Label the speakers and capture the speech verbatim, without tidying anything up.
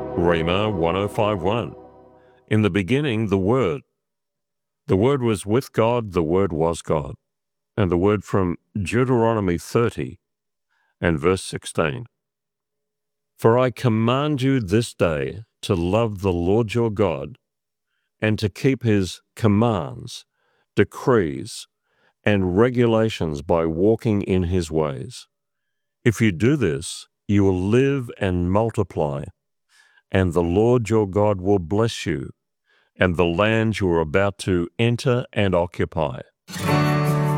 Speaker 1: Rhema one oh five one. In the beginning, the Word. The Word was with God, the Word was God. And the word from Deuteronomy thirty and verse sixteen. For I command you this day to love the Lord your God and to keep his commands, decrees, and regulations by walking in his ways. If you do this, you will live and multiply, and the Lord your God will bless you and the land you are about to enter and occupy.